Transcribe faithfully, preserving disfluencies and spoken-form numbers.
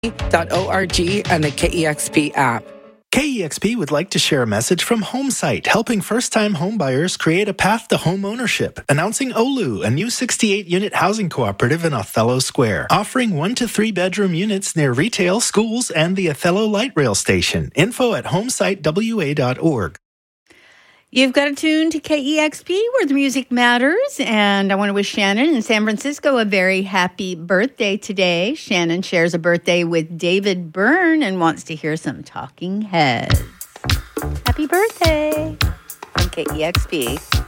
dot org and the K E X P app. K E X P would like to share a message from HomeSite, helping first-time homebuyers create a path to home ownership. Announcing Olu, a new sixty-eight unit housing cooperative in Othello Square, offering one to three bedroom units near retail, schools, and the Othello Light Rail Station. Info at homesite w a dot org. You've got to tune to K E X P where the music matters, and I want to wish Shannon in San Francisco a very happy birthday today. Shannon shares a birthday with David Byrne and wants to hear some Talking Heads. Happy birthday from K E X P.